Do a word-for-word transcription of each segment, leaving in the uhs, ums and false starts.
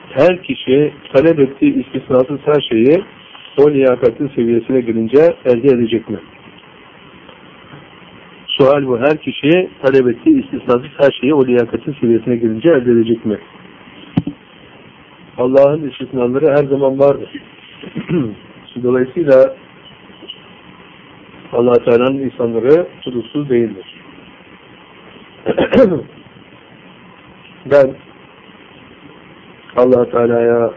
her kişi talep ettiği istisnasız her şeyi o liyakatin seviyesine gelince elde edecek mi? Sual bu. Her kişi talep ettiği istisnasız her şeyi o liyakatin seviyesine gelince elde edecek mi? Allah'ın istisnaları her zaman vardır. Dolayısıyla Allah Teala'nın insanları tutuksuz değildir. Ben Allah Teala'ya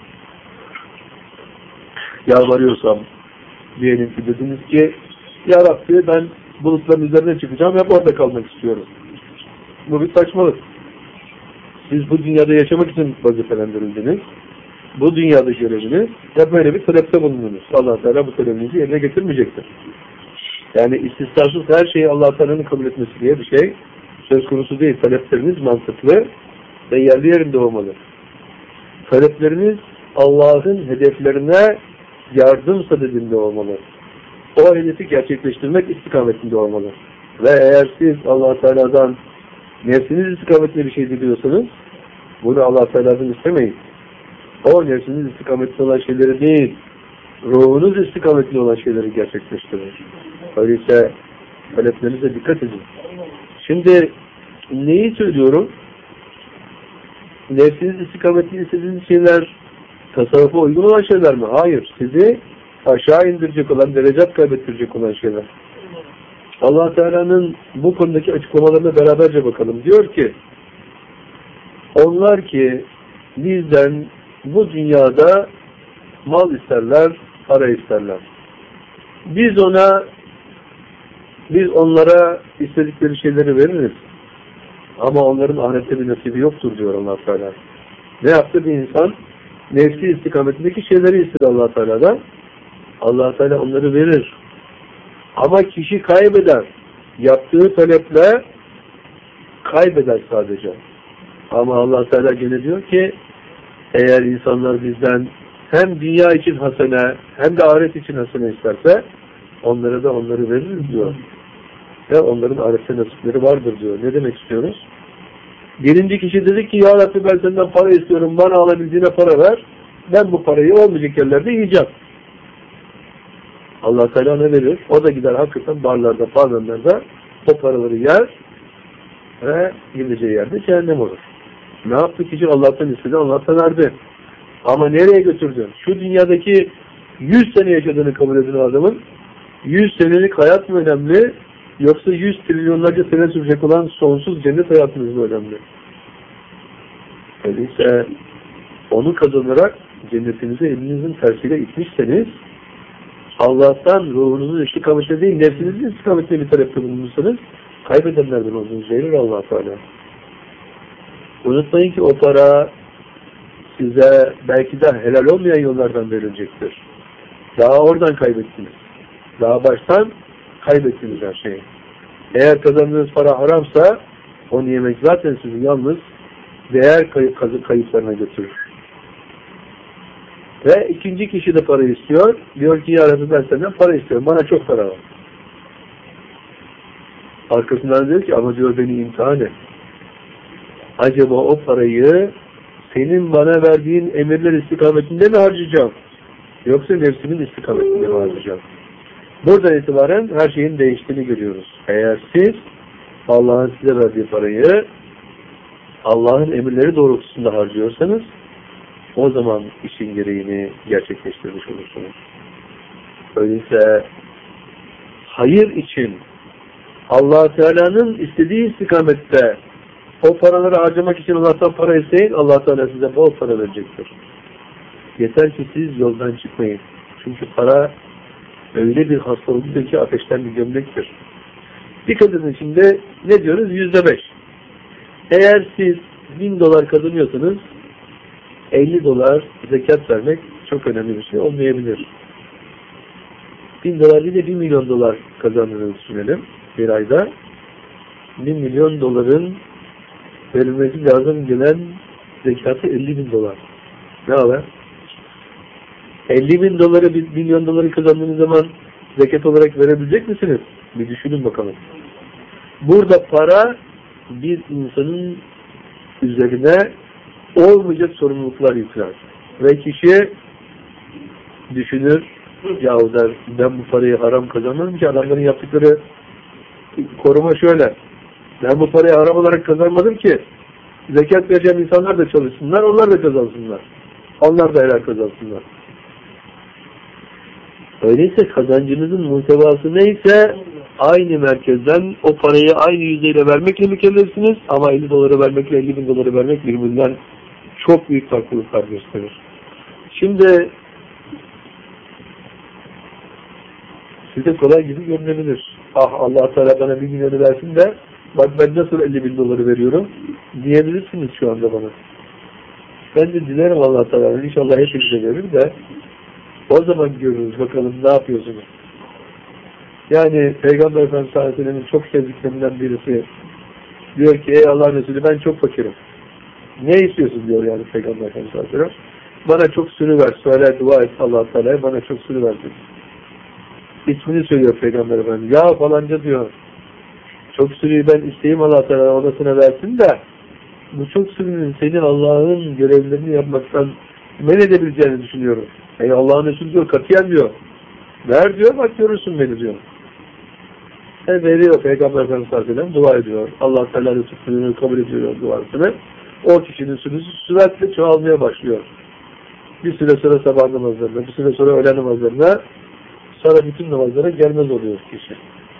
yalvarıyorsam, diyelim ki dediniz ki Ya Rabbi ben bulutların üzerine çıkacağım, hep orada kalmak istiyorum. Bu bir saçmalık. Siz bu dünyada yaşamak için vazifelendirildiniz. Bu dünyada göreviniz ya böyle bir talepte bulundunuz. Allah Teala bu talebinizi yerine getirmeyecektir. Yani istisnasız her şeyi Allah Teala'nın kabul etmesi diye bir şey söz konusu değil. Talepleriniz mantıklı ve yerli yerinde olmalı. Talepleriniz Allah'ın hedeflerine yardım sadedinde olmalı. O hedefi gerçekleştirmek istikametinde olmalı. Ve eğer siz Allah Teala'dan nefsiniz istikametinde bir şey diliyorsanız bunu Allah Teala'dan istemeyin. O nefsiniz istikametinde olan şeyleri değil, ruhunuz istikametinde olan şeyleri gerçekleştirir. Öyleyse taleplerinize dikkat edin. Şimdi neyi söylüyorum? Nefsiniz istikametinde istediğiniz şeyler tasavvufa uygun olan şeyler mi? Hayır. Sizi aşağı indirecek olan, derecat kaybettirecek olan şeyler. Allah Teala'nın bu konudaki açıklamalarına beraberce bakalım. Diyor ki, onlar ki bizden bu dünyada mal isterler, para isterler. Biz ona, biz onlara istedikleri şeyleri veririz. Ama onların ahirette bir nasibi yoktur diyor Allah Teala. Ne yaptı bir insan? Nefsi istikametindeki şeyleri istedi Allah Teala'dan. Allah Teala onları verir. Ama kişi kaybeder. Yaptığı taleple kaybeder sadece. Ama Allah Teala gene diyor ki eğer insanlar bizden hem dünya için hasene hem de ahiret için hasene isterse onlara da onları veririz diyor. Ve onların ahirette nasipleri vardır diyor. Ne demek istiyoruz? Birinci kişi dedi ki Ya Rabbi ben senden para istiyorum. Bana alabildiğine para ver. Ben bu parayı olmayacak yerlerde yiyeceğim. Allah Teala ne verir? O da gider hakikaten barlarda, pavyonlarda o paraları yer ve gideceği yerde cehennem olur. Ne yaptı kişi? Allah'tan istedi, Allah'tan verdi. Ama nereye götürdü? Şu dünyadaki yüz sene yaşadığını kabul edin adamın. yüz senelik hayat mı önemli? Yoksa yüz trilyonlarca sene sürecek olan sonsuz cennet hayatınız mı önemli? Öyleyse onu kazanarak cennetinizi elinizin tersiyle itmişseniz Allah'tan ruhunuzun istikametine değil, nefsinizin istikametine bir talepte bulunursanız kaybedenlerden olduğunuzu verir Allah Teala. Unutmayın ki o para size belki de helal olmayan yollardan verilecektir. Daha oradan kaybettiniz. Daha baştan kaybettiniz her şeyi. Eğer kazandığınız para haramsa o nimet zaten sizi yalnız değer kay kay kayıplarına götürür. Ve ikinci kişi de para istiyor. Diyor ki Ya Rabbi ben senden para istiyorum. Bana çok para var. Arkasından diyor ki ama diyor beni imtihan et. Acaba o parayı senin bana verdiğin emirler istikametinde mi harcayacağım? Yoksa nefsimin istikametinde mi harcayacağım? Buradan itibaren her şeyin değiştiğini görüyoruz. Eğer siz Allah'ın size verdiği parayı Allah'ın emirleri doğrultusunda harcıyorsanız o zaman işin gereğini gerçekleştirmiş olursunuz. Öyleyse hayır için Allah Teala'nın istediği istikamette o paraları harcamak için Allah'tan para isteyin, Allah Teala size bol para verecektir. Yeter ki siz yoldan çıkmayın. Çünkü para öyle bir hastalıktır ki ateşten bir gömlektir. Dikkat edin şimdi ne diyoruz? Yüzde beş. Eğer siz bin dolar kazanıyorsanız elli dolar zekat vermek çok önemli bir şey olmayabilir. bin dolar değil de bir milyon dolar kazandığını düşünelim bir ayda. bir milyon doların verilmesi lazım gelen zekatı elli bin dolar. Ne haber? elli bin doları, bir milyon doları kazandığınız zaman zekat olarak verebilecek misiniz? Bir düşünün bakalım. Burada para bir insanın üzerine olmayacak sorumluluklar yükler. Ve kişi düşünür, yahu der, ben bu parayı haram kazanmadım ki, adamların yaptıkları koruma şöyle, ben bu parayı haram olarak kazanmadım ki, zekat vereceğim insanlar da çalışsınlar, onlar da kazansınlar. Onlar da helal kazansınlar. Öyleyse kazancınızın muhtevası neyse, aynı merkezden o parayı aynı yüzdeyle vermekle mükellefsiniz, ama elli doları vermekle elli bin doları vermek birbirinden çok büyük farklılıklar gösterir. Şimdi size kolay gibi görünebilir. Ah, Allah Teala bana bir milyonu versin de bak ben nasıl elli bin doları veriyorum diyebilirsiniz şu anda bana. Ben de dilerim Allah Teala inşallah hepinize verir de o zaman görürüz bakalım ne yapıyorsunuz. Yani Peygamber Efendimiz sallallahu aleyhi ve sellem'in çok sevdiklerinden birisi diyor ki ey Allah Resulü ben çok fakirim. Ne istiyorsun diyor yani Peygamber Efendimiz sallallahu aleyhi ve sellem. Bana çok sürü ver. Söyle dua et Allah Teala'ya bana çok sürü versin. İsmini söylüyor Peygamber Efendimiz. Ya falanca diyor. Çok sürüyü ben isteyeyim Allah Teala odasına versin de bu çok sürünün seni Allah'ın görevlerini yapmaktan men edebileceğini düşünüyorum. Ey Allah'ın Resulü diyor katiyen diyor. Ver diyor bak görürsün beni diyor. E veriyor Peygamber Efendimiz sallallahu aleyhi ve sellem dua ediyor. Allah Teala Resulü'nü kabul ediyor duasını. O kişinin sürüsü süratle çoğalmaya başlıyor. Bir süre sonra sabah namazlarına, bir süre sonra öğlen namazlarına, sonra bütün namazlara gelmez oluyor kişi.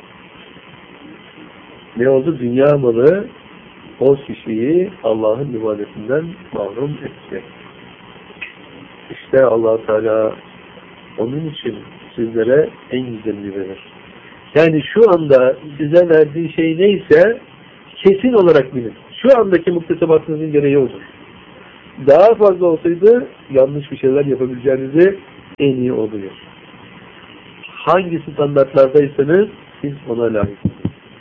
Ne oldu? Dünya malı o kişiyi Allah'ın ibadetinden mahrum etti. İşte Allah Teala onun için sizlere en güzelini verir. Yani şu anda size verdiği şey neyse kesin olarak bilin. Şu andaki muktesebatınızın gereği odur. Daha fazla olsaydı yanlış bir şeyler yapabileceğinizi en iyi oluyor. Hangi standartlardaysanız siz ona layıksınız.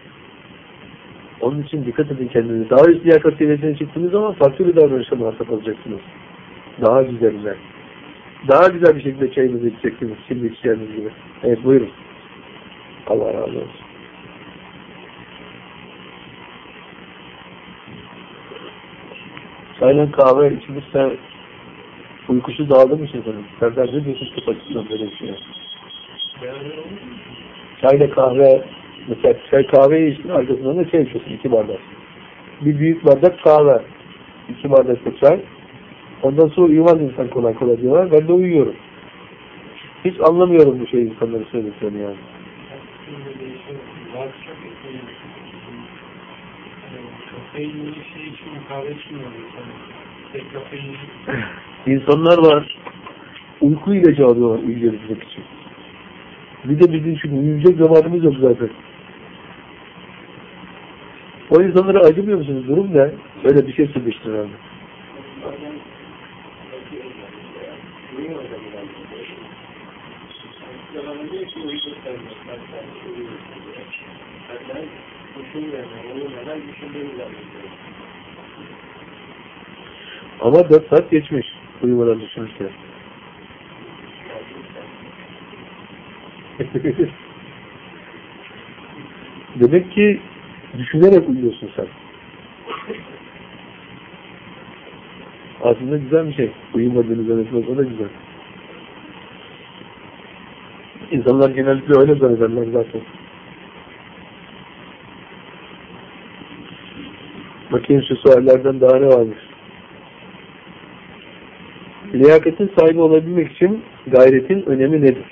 Onun için dikkat edin kendinize. Daha üst liyakat seviyesine çıktığınız zaman farklı bir davranışa muhatap olacaksınız. Daha güzeline. Daha güzel bir şekilde çayınızı içeceksiniz. Şimdi içeceğiniz gibi. Evet buyurun. Allah razı olsun. Çayla kahve içmişse uykusu dağılır mı şey sanırım? Serdar ne diyorsun tıp açısından böyle bir şey? Çayla kahve, mesela çay kahveyi içtin arkasından da çay içiyorsun iki bardak. Bir büyük bardak kahve, iki bardak da çay. Ondan sonra uyumaz insan kolay kolay diyorlar. Ben de uyuyorum. Hiç anlamıyorum bu şey insanları söylediklerini yani. İnsanlar var, uyku ilacı alıyorlar uyuyabilmek için. Bir de bizim için uyuyacak zamanımız yok zaten. O insanlara acımıyor musunuz? Durum ne? Öyle bir şey sıkıştır herhalde. Ama dört saat geçmiş uyumadan düşünürken. Demek ki düşünerek uyuyorsun sen. Aslında güzel bir şey. Uyumadığını zannetmek o da güzel. İnsanlar genellikle öyle zannederler zaten. Bakayım şu suallerden daha ne varmış. Liyakatin sahibi olabilmek için gayretin önemi nedir?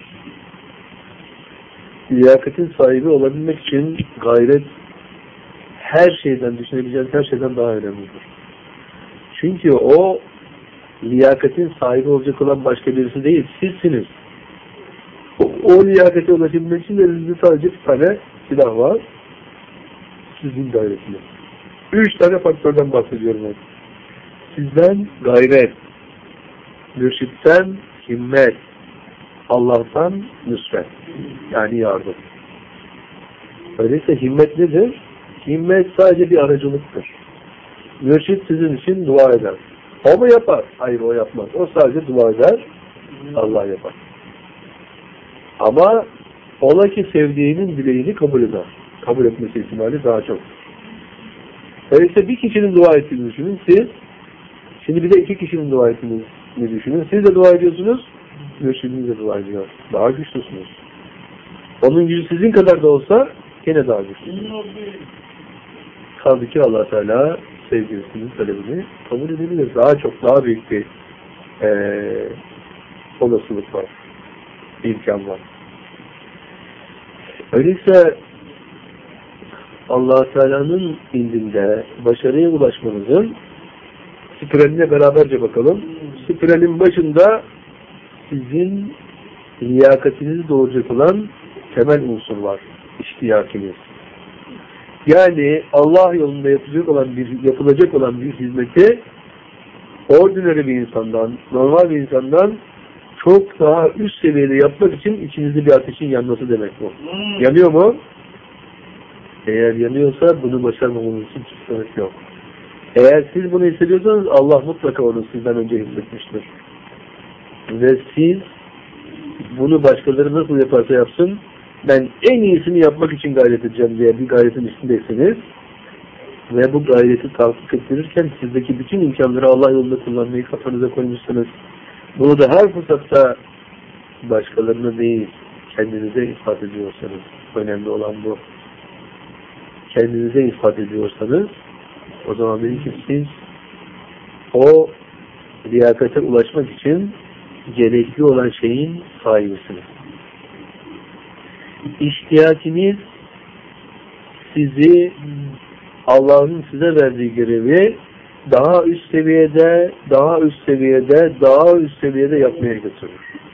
Liyakatin sahibi olabilmek için gayret her şeyden, düşünebileceğiniz her şeyden daha önemlidir. Çünkü o liyakatin sahibi olacak olan başka birisi değil, sizsiniz. O, o liyakate ulaşabilmek için elinizde sadece bir tane silah var. Sizin gayretiniz. Üç tane faktörden bahsediyorum ben. Sizden gayret, mürşitten himmet, Allah'tan nusret. Yani yardım. Öyleyse himmet nedir? Himmet sadece bir aracılıktır. Mürşit sizin için dua eder. O mu yapar? Hayır o yapmaz. O sadece dua eder. Allah yapar. Ama ola ki sevdiğinin dileğini kabul eder. Kabul etmesi ihtimali daha çok. Öyleyse bir kişinin dua ettiğini düşünün. Siz Şimdi bir de iki kişinin dua ettiğini düşünün. Siz de dua ediyorsunuz, mürşidiniz de dua ediyor. Daha güçlüsünüz. Onun gücü sizin kadar da olsa gene daha güçlüsünüz. Kaldı ki Allah Teala sevgilisinin talebini kabul edebilir. Daha çok, daha büyük bir ee, olasılık var. İmkan var. Öyleyse Allah Teala'nın indinde başarıya ulaşmanızın spireline beraberce bakalım. Spiralin başında sizin liyakatinizi doğuracak olan temel unsur var. İhtiyacınız. Yani Allah yolunda yapılacak olan bir yapılacak olan bir hizmeti ordinary bir insandan, normal bir insandan çok daha üst seviyede yapmak için içinizde bir ateşin yanması demek bu. Hmm. Yanıyor mu? Eğer yanıyorsa bunu başarmamanız için hiç sebep yok. Eğer siz bunu hissediyorsanız Allah mutlaka onu sizden önce hissetmiştir. Ve siz bunu başkaları nasıl yaparsa yapsın, ben en iyisini yapmak için gayret edeceğim diye bir gayretin üstündeyseniz ve bu gayreti tahkik ettirirken sizdeki bütün imkanları Allah yolunda kullanmayı kafanıza koymuşsunuz. Bunu da her fırsatta başkalarına değil, kendinize ispat ediyorsanız, önemli olan bu. Kendinize ispat ediyorsanız, o zaman benim ki siz o liyakate ulaşmak için gerekli olan şeyin sahibisiniz. İhtiyacınız sizi Allah'ın size verdiği görevi daha üst seviyede, daha üst seviyede, daha üst seviyede yapmaya götürür.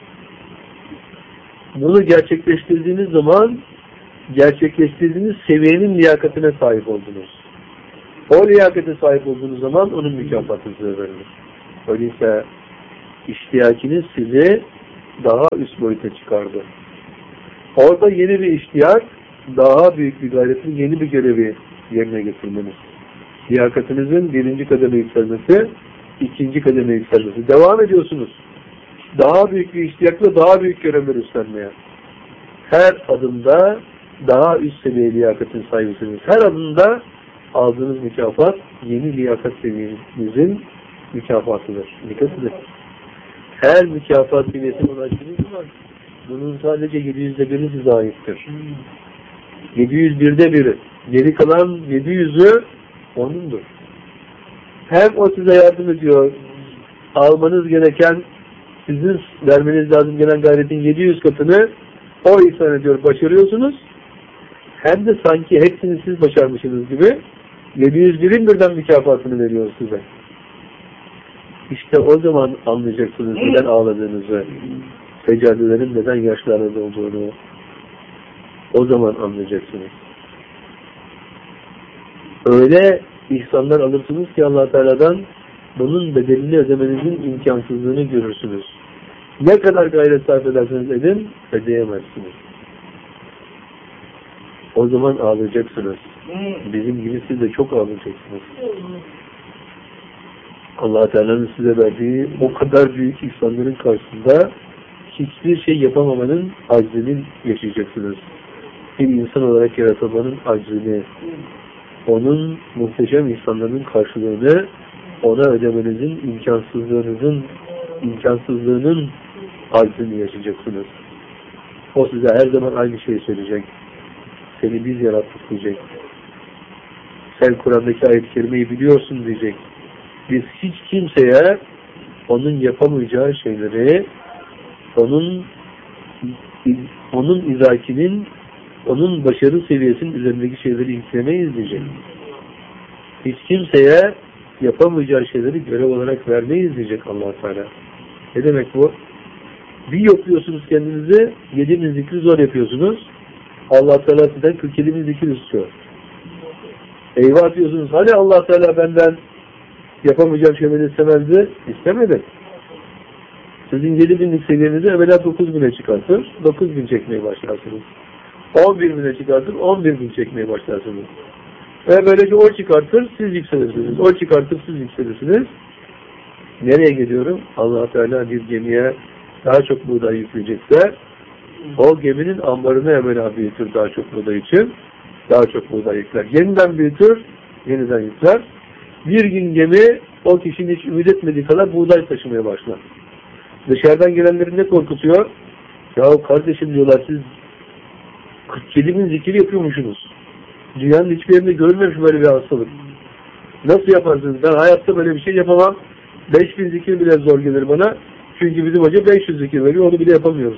Bunu gerçekleştirdiğiniz zaman gerçekleştirdiğiniz seviyenin liyakatine sahip oldunuz. O liyakate sahip olduğunuz zaman onun mükafatı size verilir. Öyleyse iştiyakiniz sizi daha üst boyuta çıkardı. Orada yeni bir iştiyak, daha büyük bir gayretin yeni bir görevi yerine getirmeniz. Liyakatinizin birinci kademe yükselmesi, ikinci kademe yükselmesi. Devam ediyorsunuz. Daha büyük bir iştiyakla daha büyük görevler üstlenmeye. Her adımda daha üst seviye liyakatin sahibisiniz. Her adımda aldığınız mükafat yeni liyakat seviyenizin mükafatıdır. Dikkatıdır. Her mükafat seviyesine ulaştığınız zaman bunun sadece yedi yüzde biri size aittir. yedi yüz birde biri. Geri kalan yedi yüzü onundur. Hem o size yardım ediyor. Almanız gereken, sizin vermeniz lazım gelen gayretin yedi yüz katını o ihsan ediyor, başarıyorsunuz. Hem de sanki hepsini siz başarmışsınız gibi yedi yüz birin birden mükafatını veriyor size. İşte o zaman anlayacaksınız neden ağladığınızı, seccadelerin neden yaşlarında olduğunu. O zaman anlayacaksınız. Öyle ihsanlar alırsınız ki Allah Teala'dan bunun bedelini ödemenizin imkansızlığını görürsünüz. Ne kadar gayret sarf ederseniz edin, ödeyemezsiniz. O zaman ağlayacaksınız. Bizim gibi siz de çok ağlayacaksınız. Allah Teala'nın size verdiği o kadar büyük ihsanların karşısında hiçbir şey yapamamanın aczini yaşayacaksınız. Bir insan olarak yaratılmanın aczini, onun muhteşem ihsanlarının karşılığını ona ödemenizin imkansızlığınızın imkansızlığının aczini yaşayacaksınız. O size her zaman aynı şeyi söyleyecek. Seni biz yarattık diyecek. Sen Kur'an'daki ayet-i kerimeyi biliyorsun diyecek. Biz hiç kimseye onun yapamayacağı şeyleri, onun onun idrakinin, onun başarı seviyesinin üzerindeki şeyleri yüklemeyiz diyecek. Hiç kimseye yapamayacağı şeyleri görev olarak vermeyiz diyecek Allah-u Teala. Ne demek bu? Bir yokluyorsunuz kendinizi, yedi bin zikri zor yapıyorsunuz. Allah-u Teala sizden kırk yedi bin zikir istiyor. Eyvah diyorsunuz, hani Allah-u Teala benden yapamayacağım şeyleri istemezdi? İstemedi. Sizin yedi binlik seviyenizi evvela dokuz bine çıkartır, dokuz bin çekmeye başlarsınız. on bir bine çıkartır, on bir bin çekmeye başlarsınız. Ve böylece o çıkartır, siz yükselirsiniz. O çıkartır, siz yükselirsiniz. Nereye geliyorum? Allah Teala bir gemiye daha çok buğday yükleyecekse, o geminin ambarını evvela büyütür daha çok buğday için. Daha çok buğday yükler. Yeniden büyütür, yeniden yükler. Bir gün gemi o kişinin hiç ümit etmediği kadar buğday taşımaya başlar. Dışarıdan gelenleri ne korkutuyor? Ya kardeşim diyorlar, siz kırk yedi bin zikir yapıyormuşsunuz. Dünyanın hiçbir yerinde görülmemiş böyle bir hastalık. Nasıl yaparsınız? Ben hayatta böyle bir şey yapamam. beş bin zikir bile zor gelir bana. Çünkü bizim hoca beş yüz zikir veriyor, onu bile yapamıyoruz.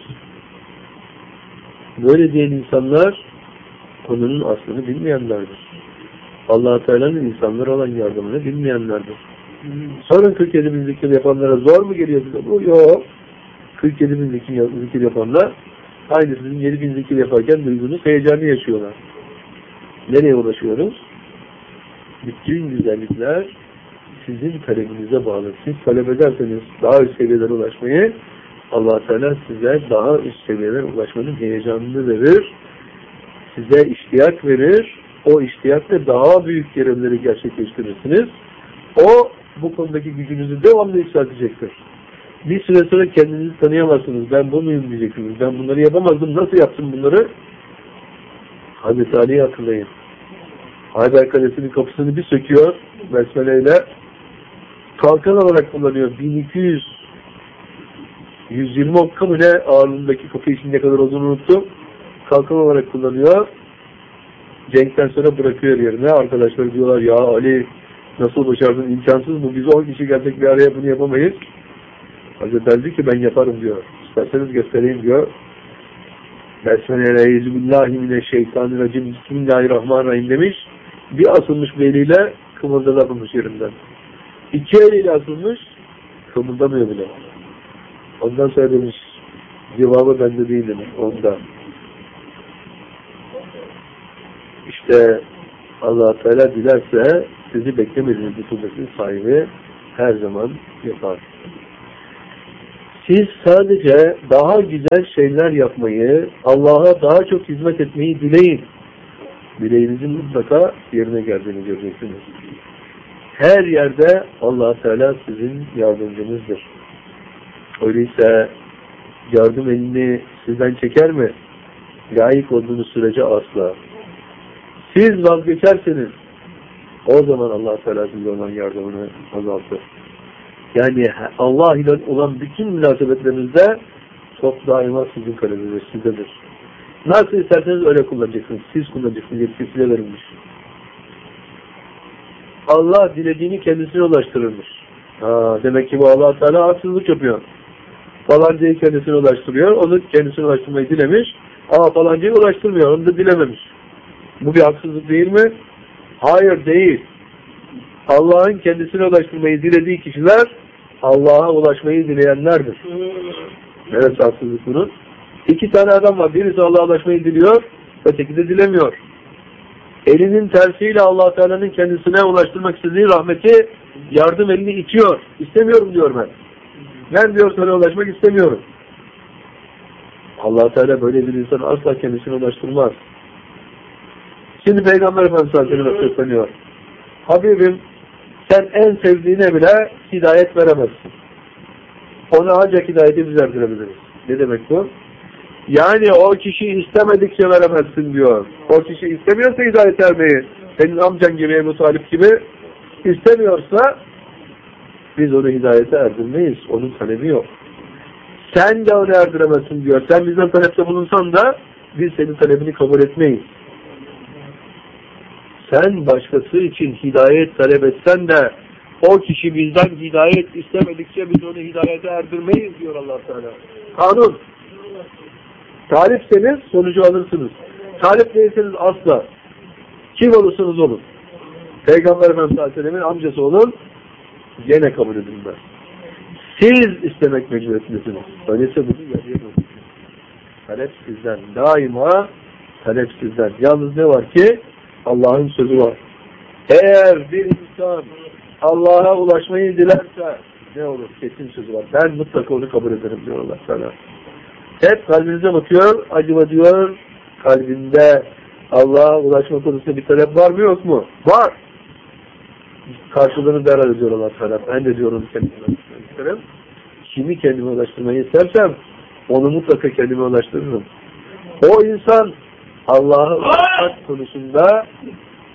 Böyle diyen insanlar konunun aslını bilmeyenlerdir. Allah-u Teala'nın insanlara olan yardımını bilmeyenlerdir. Sorun kırk yedi bin zikir yapanlara zor mu geliyor size? Bu yok. kırk yedi bin zikir, zikir yapanlar aynı sizin yedi bin zikir yaparken duyduğunuz heyecanı yaşıyorlar. Nereye ulaşıyoruz? Bütün güzellikler sizin talebinize bağlı. Siz talep ederseniz daha üst seviyelere ulaşmayı, Allah-u Teala size daha üst seviyelere ulaşmanın heyecanını verir. Size iştiyak verir. O iştiyakla daha büyük görevleri gerçekleştirirsiniz. O bu konudaki gücünüzü devamlı yükseltecektir. Bir süre sonra kendinizi tanıyamazsınız. Ben bu muyum diyeceksiniz. Ben bunları yapamazdım. Nasıl yaptım bunları? Hazreti Ali'yi hatırlayın. Hayber Kalesi'nin kapısını bir söküyor. Besmeleyle kalkan olarak kullanıyor. bin iki yüz yüz yirmi okka mı ne ağırlığındaki kapı için ne kadar olduğunu unuttum. Kalkan olarak kullanıyor. Cenk'ten sonra bırakıyor yerine. Arkadaşlar diyorlar ya Ali nasıl başardın? İmkansız bu. Biz on kişi gelsek bir araya bunu yapamayız. Hazreti Ali ki ben yaparım diyor. İsterseniz göstereyim diyor. Besmele Euzubillahimineşşeytanirracim Bismillahirrahmanirrahim demiş. Bir asılmış bir eliyle kımıldamamış yerinden. İki eliyle asılmış kımıldamıyor bile. Ondan sonra demiş cevabı bende değil demiş. Onda. İşte Allah-u Teala dilerse sizi beklemediğiniz bir kudretin sahibi her zaman yapar. Siz sadece daha güzel şeyler yapmayı, Allah'a daha çok hizmet etmeyi dileyin. Dileğinizin mutlaka yerine geldiğini göreceksiniz. Her yerde Allah-u Teala sizin yardımcınızdır. Öyleyse yardım elini sizden çeker mi? Layık olduğunuz sürece asla. Siz vazgeçerseniz o zaman Allah-u Teala size olan yardımını azaltır. Yani Allah ile olan bütün münasebetlerinizde çok daima sizin kaleminiz, sizdedir. Nasıl isterseniz öyle kullanacaksınız. Siz kullanacaksınız. Yetkisi size verilmiş. Allah dilediğini kendisine ulaştırırmış. Ha, demek ki bu Allah-u Teala haksızlık yapıyor. Falancayı kendisine ulaştırıyor. Onu kendisine ulaştırmayı dilemiş. Ama falancayı ulaştırmıyor. Onu da dilememiş. Bu bir haksızlık değil mi? Hayır değil. Allah'ın kendisine ulaştırmayı dilediği kişiler Allah'a ulaşmayı dileyenlerdir. Evet, haksızlık bunun. İki tane adam var. Birisi Allah'a ulaşmayı diliyor, öteki de dilemiyor. Elinin tersiyle Allah-u Teala'nın kendisine ulaştırmak istediği rahmeti, yardım elini itiyor. İstemiyorum diyor ben. Ben diyor sana ulaşmak istemiyorum. Allah-u Teala böyle bir insan asla kendisine ulaştırmaz. Şimdi Peygamber Efendimiz Aleyhisselam söyleniyor. Habibim, sen en sevdiğine bile hidayet veremezsin. Ona ancak hidayeti biz erdirebiliriz. Ne demek bu? Yani o kişi istemedikçe veremezsin diyor. O kişi istemiyorsa hidayet ermeyi, senin amcan gibi, Ebu Talip gibi istemiyorsa biz onu hidayete erdirmeyiz. Onun talebi yok. Sen de onu erdiremezsin diyor. Sen bizden talepte bulunsan da biz senin talebini kabul etmeyiz. Sen başkası için hidayet talep etsen de o kişi bizden hidayet istemedikçe biz onu hidayete erdirmeyiz diyor Allah Teala. Kanun. Talipseniz sonucu alırsınız. Talip değilseniz asla. Kim olursanız olun. Peygamber Efendimiz Aleyhisselam'ın amcası olun. Gene kabul edilmez. Siz istemek mecburiyetindesiniz. Öyleyse bunu yapıyorsunuz. Talep sizden. Daima talep sizden. Yalnız ne var ki? Allah'ın sözü var. Eğer bir insan Allah'a ulaşmayı dilerse ne olur? Kesin sözü var. Ben mutlaka onu kabul ederim diyor Allah sana. Hep kalbinize bakıyor, acaba diyor kalbinde Allah'a ulaşma konusunda bir talep var mı yok mu? Var. Karşılığını derhal ediyor Allah sana. Ben de diyorum kendime ulaştırmayı isterim. Kimi kendime ulaştırmayı istersem onu mutlaka kendime ulaştırırım. O insan Allah'a ulaşmak konusunda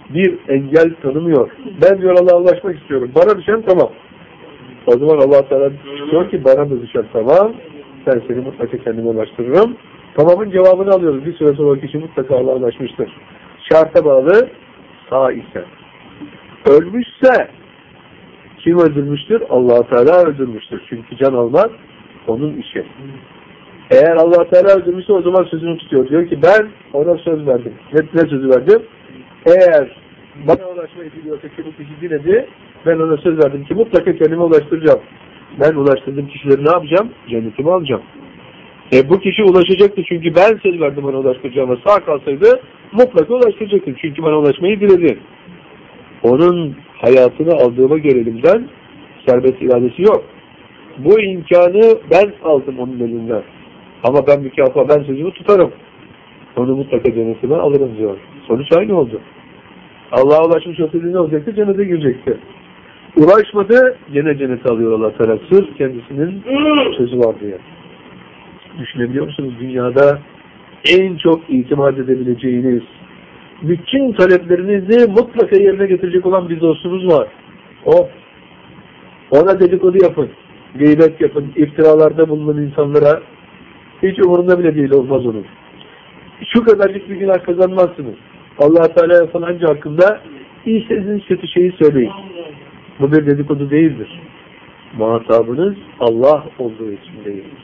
bir engel tanımıyor. Ben diyor Allah'a ulaşmak istiyorum. Bana düşen tamam. O zaman Allah Teala diyor ki bana da düşen tamam. Ben seni mutlaka kendime ulaştırırım. Tamamın cevabını alıyoruz. Bir süre sonra o kişi mutlaka Allah'a ulaşmıştır. Şarta bağlı sağ ise. Ölmüşse kim öldürmüştür? Allah Teala öldürmüştür. Çünkü can almak onun işi. Eğer Allah Teala öldürmüşse o zaman sözünü tutuyor. Diyor ki ben ona söz verdim. Ne, ne sözü verdim? Eğer bana ulaşmayı biliyorsa ki bu kişi dinledi, ben ona söz verdim ki mutlaka kendime ulaştıracağım. Ben ulaştırdığım kişileri ne yapacağım? Cennetime alacağım. E bu kişi ulaşacaktı çünkü ben söz verdim ona ulaştıracağıma. Sağ kalsaydı mutlaka ulaştıracaktım. Çünkü bana ulaşmayı diledi. Onun hayatını aldığıma göre elimden serbest iradesi yok. Bu imkanı ben aldım onun elinden. Ama ben mükafat, ben sözümü tutarım. Onu mutlaka cennetime alırım diyor. Sonuç aynı oldu. Allah'a ulaşmış olsaydı ne olacaktı? Cennete girecekti. Ulaşmadı, gene cennete alıyor Allah Teala. Sırf kendisinin sözü var diye. Düşünebiliyor musunuz? Dünyada en çok itimat edebileceğiniz, bütün taleplerinizi mutlaka yerine getirecek olan bir dostunuz var. O. Ona dedikodu yapın, gıybet yapın, iftiralarda bulunan insanlara hiç umurunda bile değil, olmaz onun. Şu kadarcık bir günah kazanmazsınız. Allah Teala falanca hakkında istediğiniz kötü şeyi söyleyin. Bu bir dedikodu değildir. Muhatabınız Allah olduğu için değildir.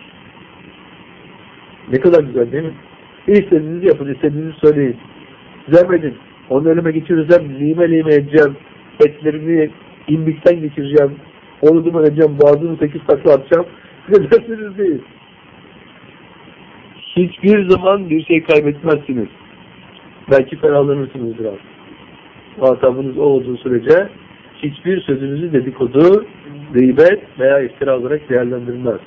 Ne kadar güzel değil mi? İstediğinizi yapın, istediğinizi söyleyin. Zemedin. Onu elime geçireceğim, lime lime edeceğim. Etlerini imbikten geçireceğim. Onu duman edeceğim, boğazını sekiz takla atacağım. Ne dersiniz değil. Hiçbir zaman bir şey kaybetmezsiniz. Belki ferahlanırsınız biraz. Muhatabınız o olduğu sürece hiçbir sözünüzü dedikodu, gıybet veya iftira olarak değerlendirilmez.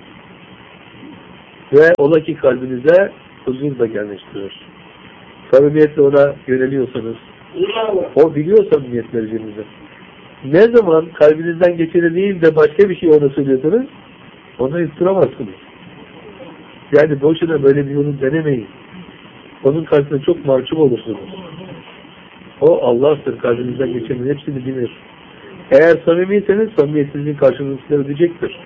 Ve ola ki kalbinize huzur da gelmiştir. Samimiyetle ona yöneliyorsanız, o biliyor samimiyet vereceğinizi. Ne zaman kalbinizden geçeni değil de başka bir şey ona söylüyorsanız, ona yutturamazsınız. Yani boşuna böyle bir yolu denemeyin. Onun karşısında çok mahcup olursunuz. O Allah'tır, kalbinizden geçenin hepsini bilir. Eğer samimiyseniz samimiyetinizin karşılığını ödeyecektir.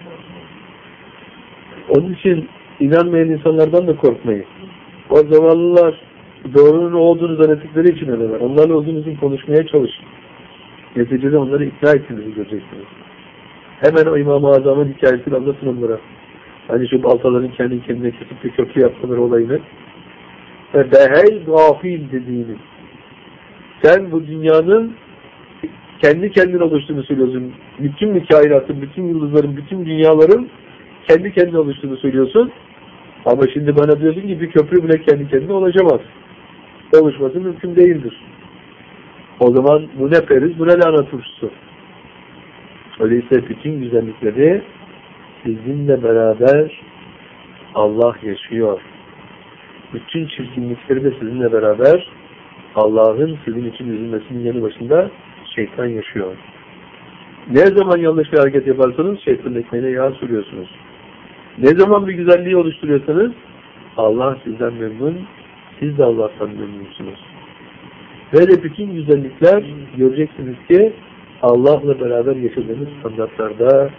Onun için inanmayan insanlardan da korkmayın. O zavallılar doğrunun olduğunu zannettikleri için öyleler. Onlarla uzun uzun konuşmaya çalışın. Neticede onları ikna ettiğinizi göreceksiniz. Hemen o İmam-ı Azam'ın hikayesini anlatın onlara. Hani şu baltaların kendi kendine kesip bir köprü yapmaları olayını. Ve behey gafil dediğini. Sen bu dünyanın kendi kendine oluştuğunu söylüyorsun. Bütün mikainatın, bütün yıldızların, bütün dünyaların kendi kendine oluştuğunu söylüyorsun. Ama şimdi bana diyorsun ki bir köprü bile kendi kendine oluşamaz. Oluşması mümkün değildir. O zaman bu ne periz, bu ne lanet turşusu. Öyleyse bütün güzellikleri sizinle beraber Allah yaşıyor. Bütün çirkinlikleri de sizinle beraber Allah'ın sizin için üzülmesinin yanı başında şeytan yaşıyor. Ne zaman yanlış bir hareket yaparsanız şeytanın ekmeğine yağ sürüyorsunuz. Ne zaman bir güzelliği oluşturuyorsanız Allah sizden memnun, siz de Allah'tan memnunsunuz. Ve de bütün güzellikler göreceksiniz ki Allah'la beraber yaşadığınız standartlarda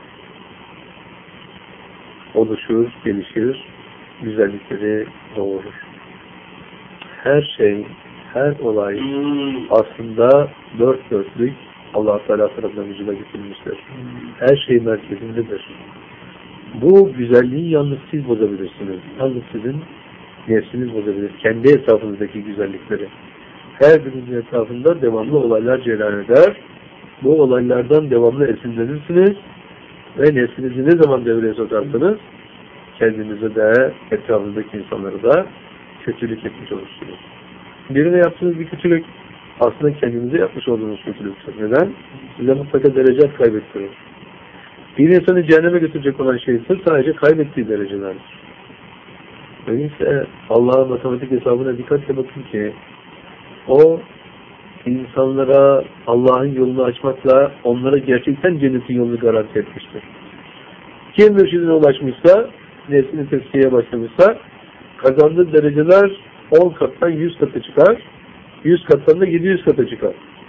oluşur, gelişir, güzellikleri doğurur. Her şey, her olay aslında dört dörtlük Allah Teala tarafından vücuda getirilmiştir. Her şey merkezindedir. Bu güzelliği yalnız siz bozabilirsiniz. Yalnız sizin nefsiniz bozabilir. Kendi etrafınızdaki güzellikleri. Her birinizin etrafında devamlı olaylar cereyan eder. Bu olaylardan devamlı esinlenirsiniz ve nefsinizi ne zaman devreye sokarsanız kendinize de etrafınızdaki insanlara da kötülük etmiş olursunuz. Birine yaptığınız bir kötülük aslında kendinize yapmış olduğunuz kötülüktür. Neden? Size mutlaka derece kaybettirir. Bir insanı cehenneme götürecek olan şeydir sadece kaybettiği derecelerdir. Öyleyse Allah'ın matematik hesabına dikkatle bakın ki o insanlara Allah'ın yolunu açmakla onlara gerçekten cennetin yolunu garanti etmiştir. Kim mürşidine ulaşmışsa, nefsini tezkiyeye başlamışsa kazandığı dereceler on kattan yüz kata çıkar, yüz kattan da yedi yüz kata çıkar.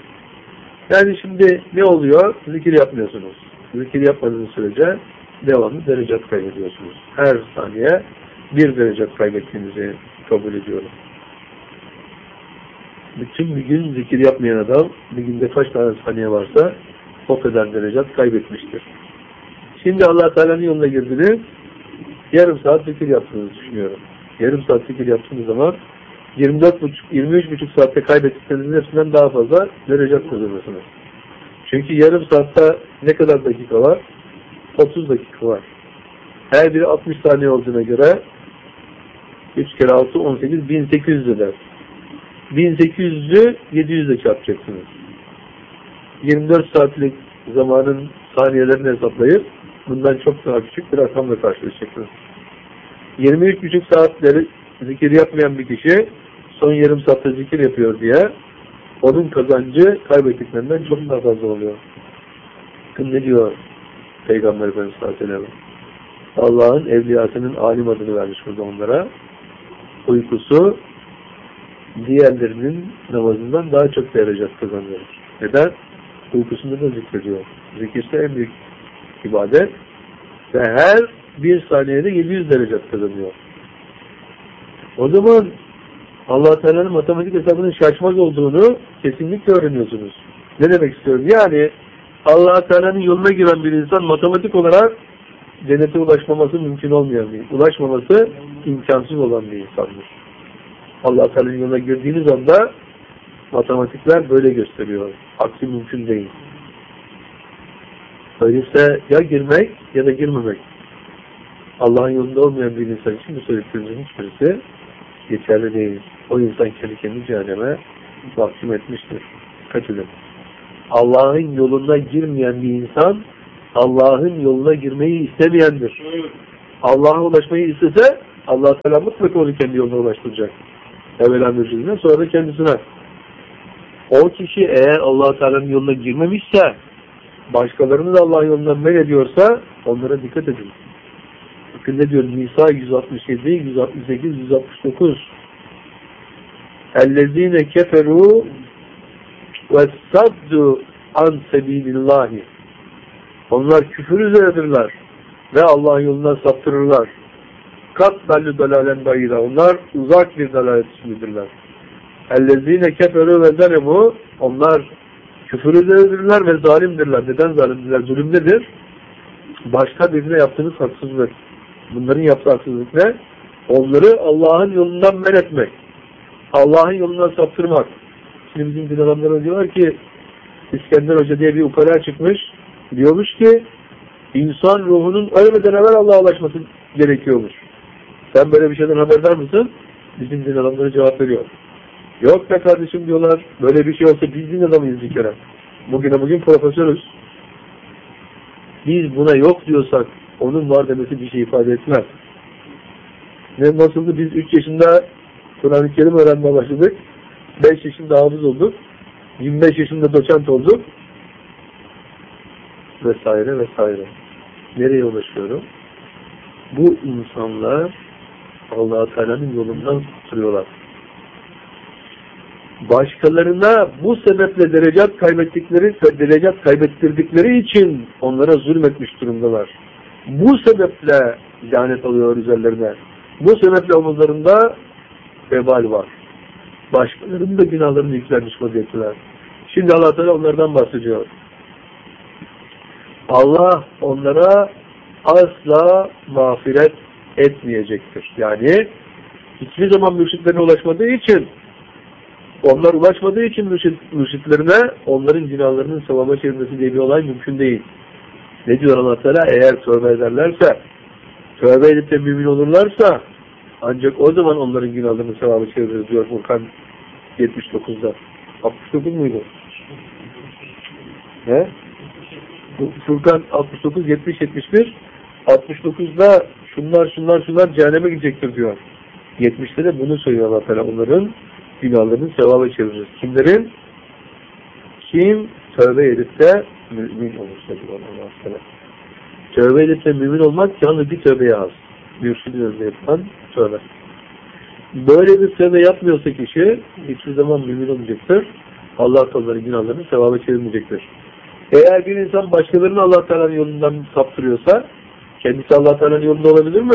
Yani şimdi ne oluyor? Zikir yapmıyorsunuz. Zikir yapmadığınız sürece devamlı derecat kaybediyorsunuz. Her saniye bir derecat kaybettiğinizi kabul ediyorum. Bütün bir gün zikir yapmayan adam bir günde kaç tane saniye varsa o kadar derecat kaybetmiştir. Şimdi Allah Teala'nın yoluna girdiniz, yarım saat zikir yaptığınızı düşünüyorum. Yarım saat zikir yaptığınız zaman yirmi dört buçuk yirmi üç buçuk saatte kaybettiklerinizin hepsinden daha fazla derecat kazanırsınız. Çünkü yarım saatte ne kadar dakika var? otuz dakika var. Her biri altmış saniye olduğuna göre üç kere altı on sekiz bin sekiz yüz eder. bin sekiz yüzü yedi yüz ile çarpacaksınız. yirmi dört saatlik zamanın saniyelerini hesaplayıp bundan çok daha küçük bir rakamla karşılaşacaksınız. yirmi üç buçuk saatleri zikir yapmayan bir kişi son yarım saatte zikir yapıyor diye onun kazancı kaybettiklerinden çok daha fazla oluyor. Bakın ne diyor Peygamber Efendimiz sallallahu aleyhi ve sellem? Allah'ın evliyasının alim adını vermiş burada onlara. Uykusu diğerlerinin namazından daha çok derecet kazanıyor. Neden? Uykusunda da zikrediyor. Zikirse en büyük ibadet ve her bir saniyede yedi yüz derecet kazanıyor. O zaman Allah Teala'nın matematik hesabının şaşmaz olduğunu kesinlikle öğreniyorsunuz. Ne demek istiyorum? Yani Allah Teala'nın yoluna giren bir insan matematik olarak cennete ulaşmaması mümkün olmayan bir, ulaşmaması imkansız olan bir insandır. Allah Teala'nın yoluna girdiğiniz anda matematikler böyle gösteriyor. Aksi mümkün değil. Öyleyse ya girmek ya da girmemek. Allah'ın yolunda olmayan bir insan için bu söylediklerimizin hiçbirisi geçerli değil. O insan kendi kendini cehenneme mahkum etmiştir. Dikkat edin. Allah'ın yoluna girmeyen bir insan Allah'ın yoluna girmeyi istemeyendir. Allah'a ulaşmayı istese Allah Teala mutlaka onu kendi yoluna ulaştıracak. Evvela mürşidine sonra da kendisine. O kişi eğer Allah Teala'nın yoluna girmemişse, başkalarını da Allah yolundan men ediyorsa onlara dikkat edin. Bakın ne diyor? Nisa yüz altmış yedi, yüz altmış sekiz, yüz altmış dokuz. اَلَّذ۪ينَ كَفَرُوا وَالسَّدُّ عَنْ سَب۪يلِ اللّٰهِ. Onlar küfür üzeredirler ve Allah'ın yolundan saptırırlar. Kat belli dalalen bayıda. Onlar uzak bir dalalet içindedirler. اَلَّذ۪ينَ كَفَرُوا وَزَلَمُوا. Onlar küfür üzeredirler ve zalimdirler. Neden zalimdirler? Zulüm nedir? Başka birine yaptığınız haksızlık. Bunların yaptığı haksızlık ne? Onları Allah'ın yolundan men etmek. Allah'ın yolundan saptırmak. Şimdi bizim din adamları diyorlar ki İskender Hoca diye bir ukala çıkmış. Diyormuş ki insan ruhunun ölmeden evvel Allah'a ulaşması gerekiyormuş. Sen böyle bir şeyden haberdar mısın? Bizim din adamları cevap veriyor. Yok be kardeşim diyorlar. Böyle bir şey olsa biz din adamıyız bir kere. Bugüne bugün profesörüz. Biz buna yok diyorsak onun var demesi bir şey ifade etmez. Ne nasıldı? Biz üç yaşında Kur'an-ı Kerim öğrenmeye başladık. beş yaşında hafız olduk. yirmi beş yaşında doçent olduk. Vesaire vesaire. Nereye ulaşıyorum? Bu insanlar Allah-u Teala'nın yolundan tutuyorlar. Başkalarına bu sebeple derecat kaybettikleri derecat kaybettirdikleri için onlara zulmetmiş durumdalar. Bu sebeple lanet alıyor üzerlerine. Bu sebeple omuzlarında vebal var. Başkalarının da günahlarını yüklenmiş vaziyetteler. Şimdi Allah Teala onlardan bahsediyor. Allah onlara asla mağfiret etmeyecektir. Yani hiçbir zaman mürşitlerine ulaşmadığı için, onlar ulaşmadığı için mürşit, mürşitlerine onların günahlarının sevaba çevirmesi diye bir olay mümkün değil. Ne diyor Allah Teala? Eğer tövbe ederlerse, tövbe edip de mümin olurlarsa ancak o zaman onların günahlarının sevabı çevirir diyor Furkan yetmiş dokuzda. altmış dokuz muydu? He? Furkan altmış dokuz, yetmiş, yetmiş bir. altmış dokuzda şunlar şunlar şunlar cehenneme gidecektir diyor. yetmişte de bunu söylüyor Allah Teala. Onların günahlarının sevabı çevirir. Kimlerin? Kim tövbe edip de mümin olursa diyor Allah Teala. Tövbe edip de mümin olmak yalnız bir tövbeye az. Mürşidin önünde yapılan tövbe. Böyle bir tövbe yapmıyorsa kişi hiçbir zaman mümin olmayacaktır. Allah da onların günahlarını sevaba çevirmeyecektir. Eğer bir insan başkalarını Allah Teala'nın yolundan saptırıyorsa, kendisi Allah Teala'nın yolunda olabilir mi?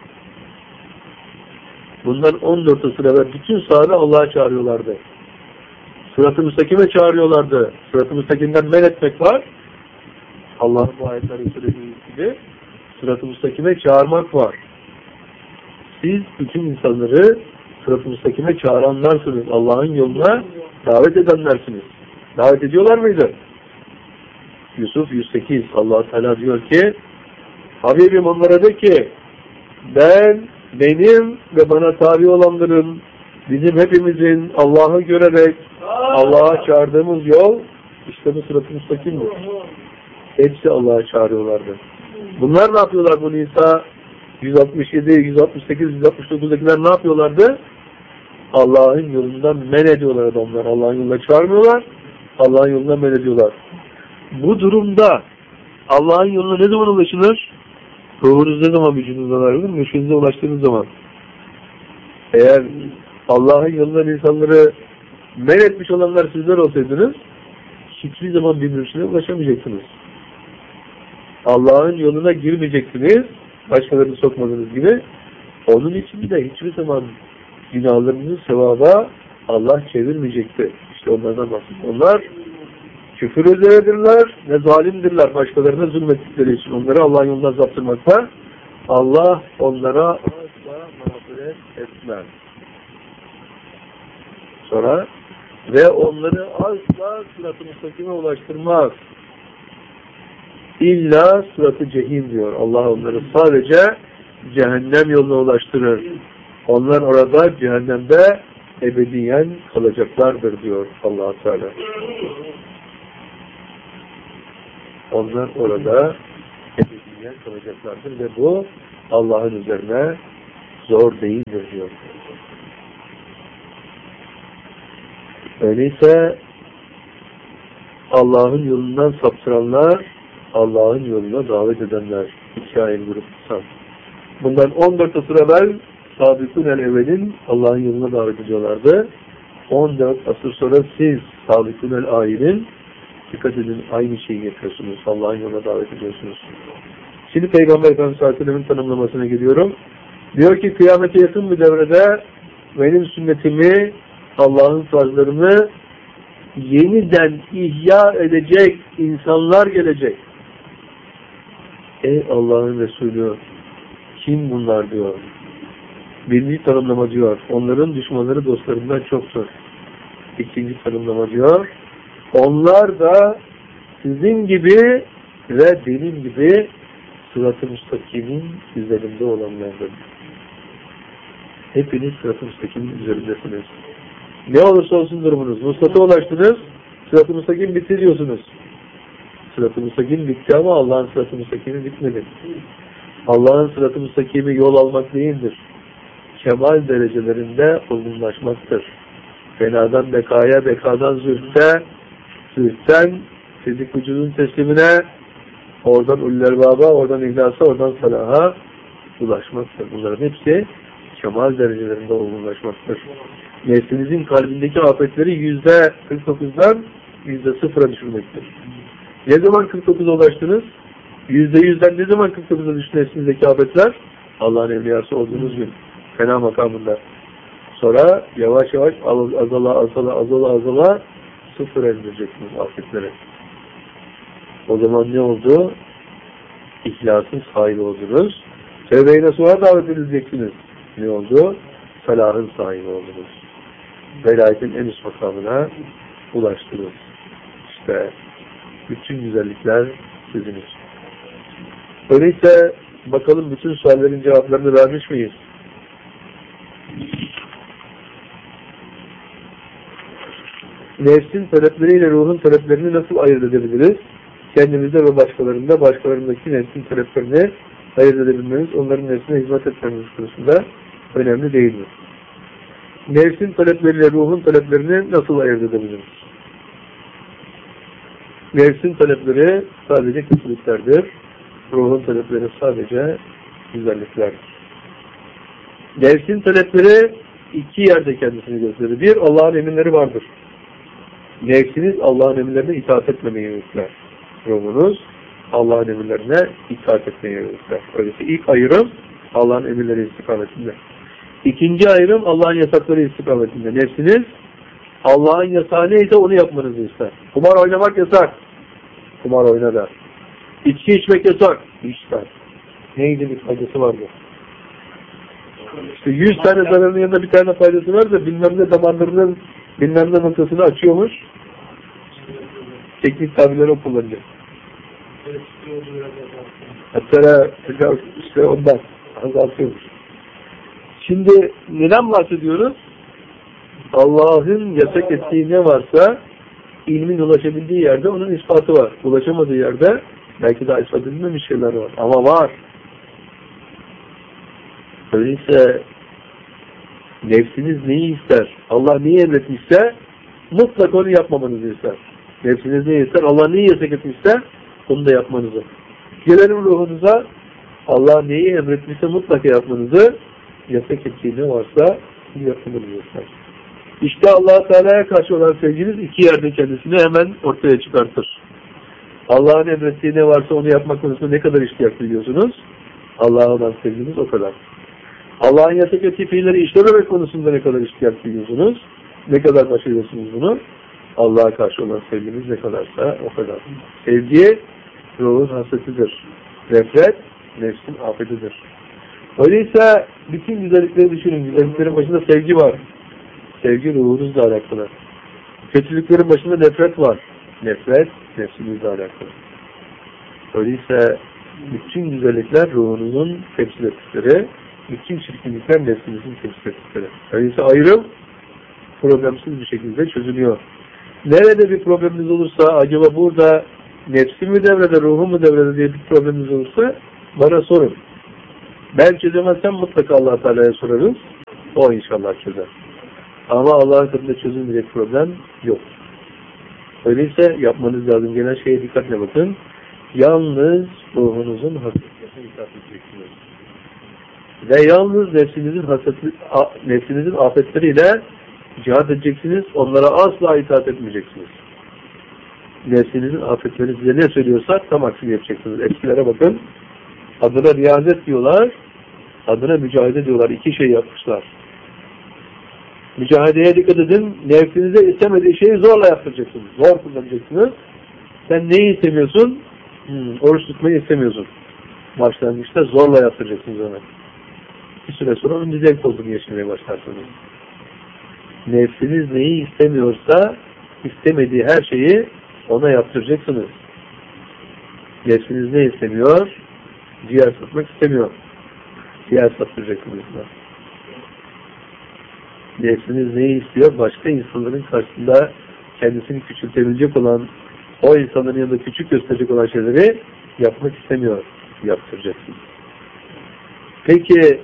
Bundan on dört asır evvel bütün sahabe Allah'a çağırıyorlardı. Sırat-ı müstakime çağırıyorlardı. Sırat-ı müstakimden men etmek var. Allah'ın bu ayetleri söylediği gibi sırat-ı müstakime çağırmak var. Siz bütün insanları sırat-ı müstakime çağıranlarsınız. Allah'ın yoluna davet edenlersiniz. Davet ediyorlar mıydı? Yusuf yüz sekiz Allah Teala diyor ki Habibim onlara de ki ben, benim ve bana tabi olanların bizim hepimizin Allah'ı görerek Allah'a çağırdığımız yol işte bu sırat-ı müstakimdir. Hepsi Allah'a çağırıyorlardı. Bunlar ne yapıyorlar bu Nisa yüz altmış yedi, yüz altmış sekiz, yüz altmış dokuz'dakiler ne yapıyorlardı? Allah'ın yolundan men ediyorlar adamlar. Allah'ın yoluna çağırmıyorlar. Allah'ın yolundan men ediyorlar. Bu durumda Allah'ın yoluna ne zaman ulaşılır? Ruhunuz ne zaman vücudunuzdan ayrılır? Müşkünüze ulaştığınız zaman. Eğer Allah'ın yolundan insanları men etmiş olanlar sizler olsaydınız hiçbir zaman bir mürşide ulaşamayacaksınız. Allah'ın yoluna girmeyeceksiniz. Başkalarını sokmadığınız gibi. Onun için de hiçbir zaman günahlarınızı sevaba Allah çevirmeyecekti. İşte onlardan bahsediyor. Onlar küfür üzeredirler ve zalimdirler başkalarına zulmettikleri için. Onları Allah'ın yolundan saptırmakta Allah onlara asla mağfiret etmez. Sonra ve onları asla sırat-ı müstakime ulaştırmaz. İlla sırat-ı cehim diyor. Allah onları sadece cehennem yoluna ulaştırır. Onlar orada cehennemde ebediyen kalacaklardır diyor Allah Teala. Onlar orada ebediyen kalacaklardır ve bu Allah'ın üzerine zor değildir diyor. Öyleyse Allah'ın yolundan saptıranlar, Allah'ın yoluna davet edenler. İki ayrı gruptan. Bundan on dört asır evvel Sabikun el-Evvel'in Allah'ın yoluna davet ediyorlardı. on dört asır sonra siz Sabikun el-Ahir'in dikkat edin aynı şeyi yapıyorsunuz. Allah'ın yoluna davet ediyorsunuz. Şimdi Peygamber Efendimiz sallallahu aleyhi ve sellem'in tanımlamasına geliyorum. Diyor ki kıyamete yakın bir devrede benim sünnetimi, Allah'ın farzlarını yeniden ihya edecek insanlar gelecek. Ey Allah'ın Resulü, kim bunlar diyor. Birinci tanımlama diyor. Onların düşmanları dostlarından çoktur. İkinci tanımlama diyor. Onlar da sizin gibi ve benim gibi sırat-ı müstakimin üzerinde olanlardır. Hepiniz sırat-ı müstakimin üzerindesiniz. Ne olursa olsun durumunuz. Mustat'a ulaştınız, sırat-ı müstakim bitti diyorsunuz. Sırat-ı müstakim bitti ama Allah'ın sırat-ı müstakimi bitmedi. Allah'ın sırat-ı müstakimi yol almak değildir. Kemal derecelerinde olgunlaşmaktır. Fenadan bekaya, bekadan zühte, zühten fizik vücudun teslimine, oradan uller baba, oradan ihlasa, oradan salaha ulaşmaktır. Bunların hepsi kemal derecelerinde olgunlaşmaktır. Nefsinizin kalbindeki afetleri yüzde kırk dokuzdan yüzde sıfıra düşürmektir. Ne zaman kırk dokuza ulaştınız? Yüzde yüzden ne zaman kırk dokuza düştü nefsinizdeki afetler? Allah'ın evliyası olduğunuz gün. Fena makamında. Sonra yavaş yavaş azala azala azala azala sıfır indireceksiniz afetleri. O zaman ne oldu? İhlasın sahibi oldunuz. Tevbe-i nasuha davet edileceksiniz. Ne oldu? Felahın sahibi oldunuz. Velayetin en üst makamına ulaştınız. İşte bütün güzellikler sizin için. Öyleyse bakalım bütün soruların cevaplarını vermiş miyiz? Nefsin talepleriyle ruhun taleplerini nasıl ayırt edebiliriz? Kendimizde ve başkalarında, başkalarındaki nefsin taleplerini ayırt edebilmemiz, onların nefsine hizmet etmemiz konusunda önemli değildir. Nefsin talepleriyle ruhun taleplerini nasıl ayırt edebiliriz? Nefsin talepleri sadece kötülüklerdir. Ruhun talepleri sadece güzelliklerdir. Nefsin talepleri iki yerde kendisini gösterir. Bir, Allah'ın emirleri vardır. Nefsiniz Allah'ın emirlerine itaat etmemeye yönelikler. Ruhunuz Allah'ın emirlerine itaat etmeye yönelikler. Öyleyse ilk ayrım Allah'ın emirleri istikametinde. İkinci ayrım Allah'ın yasakları istikametinde. Nefsiniz Allah'ın yasağı neyse onu yapmanızı ister. Kumar oynamak yasak. Kumar oyna der. İçki içmek yasak. İçler. Neydi bir faydası vardı? İşte yüz tane zararının yanında bir tane faydası var da bilmem ne damarlarının bilmem ne noktasını açıyormuş. Teknik tabirleri o kullanacak. Hatta işte ondan azaltıyormuş. Şimdi neden bahsediyoruz? Allah'ın yasak ettiği ne varsa ilmin ulaşabildiği yerde onun ispatı var. Ulaşamadığı yerde belki daha ispat edilmemiş şeyler var. Ama var. Öyleyse nefsiniz neyi ister? Allah neyi emretmişse mutlaka onu yapmamanızı ister. Nefsiniz neyi ister? Allah neyi yasak etmişse onu da yapmanızı. Gelelim ruhunuza. Allah neyi emretmişse mutlaka yapmanızı, yasak ettiği ne varsa yapmanızı ister. İşte Allah-u Teala'ya karşı olan sevginiz iki yerde kendisini hemen ortaya çıkartır. Allah'ın emrettiği ne varsa onu yapmak konusunda ne kadar ihtiyaç duyuyorsunuz? Allah'a olan sevginiz o kadar. Allah'ın yasak ettiği fiilleri işlememek konusunda ne kadar ihtiyaç duyuyorsunuz? Ne kadar başarıyorsunuz bunu? Allah'a karşı olan sevginiz ne kadarsa o kadar. Sevgi ruhun hasretidir. Nefret nefsin afetidir. Öyleyse bütün güzellikleri düşünün. Güzelliklerin başında sevgi var. Sevgi ruhunuzla alakalı. Kötülüklerin başında nefret var. Nefret nefsinizle alakalı. Öyleyse bütün güzellikler ruhunuzun temsil ettikleri, bütün çirkinlikler nefsinizin temsil ettikleri. Öyleyse ayrım problemsiz bir şekilde çözülüyor. Nerede bir probleminiz olursa, acaba burada nefsim mi devrede, ruhum mu devrede diye bir probleminiz olursa bana sorun. Ben çözemezsem mutlaka Allah-u Teala'ya sorarız. O inşallah çözer. Ama Allah'ın katında çözülmeyecek problem yok. Öyleyse yapmanız lazım gelen şeye dikkatle bakın. Yalnız ruhunuzun hasretine itaat edeceksiniz. Ve yalnız nefsinizin hasreti, nefsinizin afetleriyle cihad edeceksiniz. Onlara asla itaat etmeyeceksiniz. Nefsinizin afetleri size ne söylüyorsa tam aksini yapacaksınız. Eskilere bakın. Adına riyazet diyorlar. Adına mücahede diyorlar. İki şey yapmışlar. Mücahedeye dikkat edin. Nefsinize istemediği şeyi zorla yaptıracaksınız. Zor kullanacaksınız. Sen neyi istemiyorsun? Hmm, oruç tutmayı istemiyorsun. Başlangıçta zorla yaptıracaksınız ona. Bir süre sonra onun zevk olduğunu yaşamaya başlarsınız. Nefsiniz neyi istemiyorsa istemediği her şeyi ona yaptıracaksınız. Nefsiniz ne istemiyor? Ciğer satmak istemiyor. Ciğer sattıracaksınız. Nefsiniz neyi istiyor? Başka insanların karşısında kendisini küçültebilecek olan, o insanların yanında küçük gösterecek olan şeyleri yapmak istemiyor. Yaptıracaksınız. Peki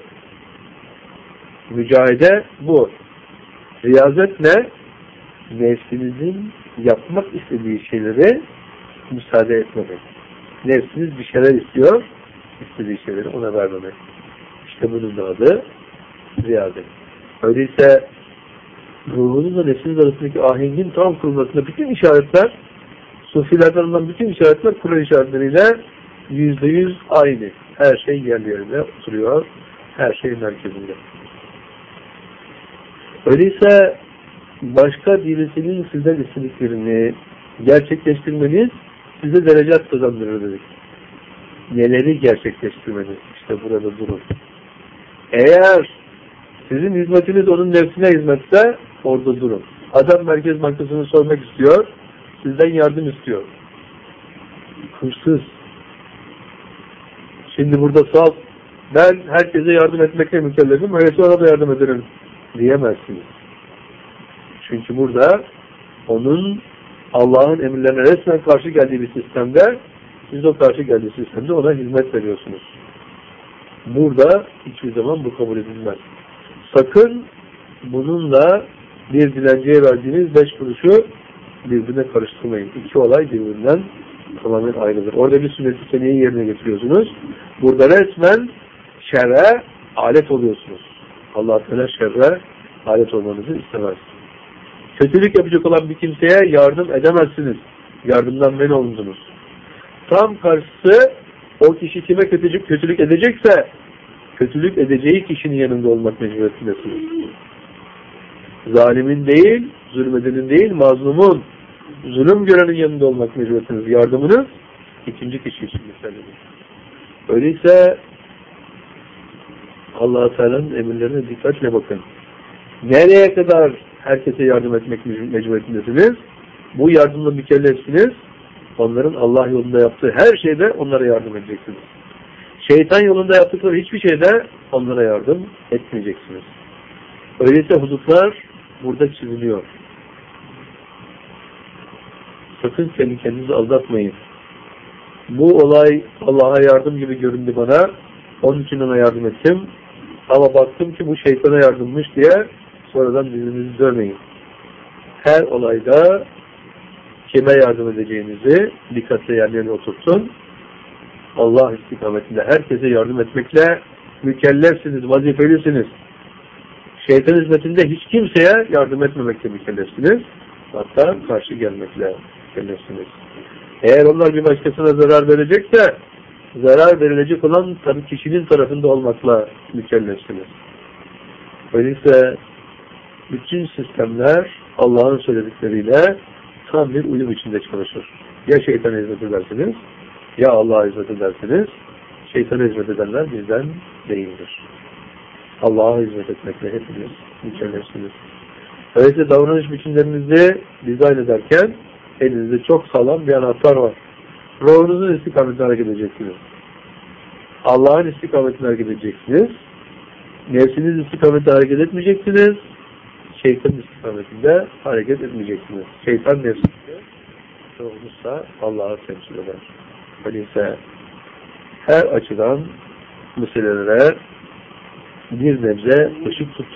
mücahede bu. Riyazet ne? Nefsinizin yapmak istediği şeylere müsaade etmemek. Nefsiniz bir şeyler istiyor, istediği şeyleri ona vermemek. İşte bunun da adı riyazet. Öyleyse ruhunuzla nefsiniz arasındaki ahengin tam kurulmasında bütün işaretler, sufilerden olan bütün işaretler Kur'an işaretleriyle yüzde yüz aynı. Her şey yerli yerine oturuyor. Her şey merkezinde. Öyleyse başka birisinin sizden istediklerini gerçekleştirmeniz size derecat kazandırır dedik. Neleri gerçekleştirmeniz? İşte burada durun. Eğer sizin hizmetiniz onun nefsine hizmetse orada durun. Adam Merkez Bankası'nı sormak istiyor, sizden yardım istiyor. Hırsız. Şimdi burada sal, ben herkese yardım etmekle mükellefim, öyleyse ona da yardım ederim diyemezsiniz. Çünkü burada onun Allah'ın emirlerine resmen karşı geldiği bir sistemde, siz o karşı geldiği sistemde ona hizmet veriyorsunuz. Burada hiçbir zaman bu kabul edilmez. Sakın bununla bir dilenciye verdiğiniz beş kuruşu birbirine karıştırmayın. İki olay birbirinden tamamen ayrıdır. Orada bir sünnet-i seniyeyi yerine getiriyorsunuz. Burada resmen şerre alet oluyorsunuz. Allah Teala şerre alet olmanızı istemez. Kötülük yapacak olan bir kimseye yardım edemezsiniz. Yardımdan men olundunuz. Tam karşısı o kişi kime kötülük, kötülük edecekse kötülük edeceği kişinin yanında olmak mecburiyetindesiniz. Zalimin değil, zulmedenin değil, mazlumun, zulüm görenin yanında olmak mecburiyetiniz. Yardımınız ikinci kişi için geçerlidir. Öyleyse Allah-u Teala'nın emirlerine dikkatle bakın. Nereye kadar herkese yardım etmek mecburiyetindesiniz? Bu yardımla mükellefsiniz. Onların Allah yolunda yaptığı her şeyde onlara yardım edeceksiniz. Şeytan yolunda yaptıkları hiçbir şeyde onlara yardım etmeyeceksiniz. Öyleyse hudutlar burada çiziliyor. Sakın kendi kendinizi aldatmayın. Bu olay Allah'a yardım gibi göründü bana. Onun için ona yardım ettim. Ama baktım ki bu şeytana yardımmış diye sonradan birbirinizi dövmeyin. Her olayda kime yardım edeceğinizi dikkatle yerlerine oturtun. Allah istikametinde herkese yardım etmekle mükellefsiniz, vazifelisiniz. Şeytan hizmetinde hiç kimseye yardım etmemekle mükellefsiniz. Hatta karşı gelmekle mükellefsiniz. Eğer onlar bir başkasına zarar verecekse zarar verilecek olan tabii kişinin tarafında olmakla mükellefsiniz. Öyleyse bütün sistemler Allah'ın söyledikleriyle tam bir uyum içinde çalışır. Ya şeytana hizmet edersiniz, ya Allah'a hizmet edersiniz. Şeytana hizmet edenler bizden değildir. Allah'a hizmet etmekle hepiniz mükellefsiniz. Öyleyse davranış biçimlerinizi dizayn ederken elinizde çok sağlam bir anahtar var. Ruhunuzun istikametine hareket edeceksiniz. Allah'ın istikametine hareket edeceksiniz. Nefsiniz istikametine hareket etmeyeceksiniz. Şeytan istikametinde hareket etmeyeceksiniz. Şeytan nefsinde, ruhunuzsa Allah'a temsil eder. Öyleyse her açıdan meselelere bir nebze ışık tutun.